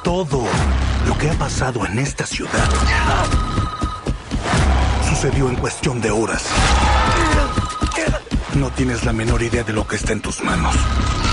Todo lo que ha pasado en esta ciudad sucedió en cuestión de horas. No tienes la menor idea de lo que está en tus manos.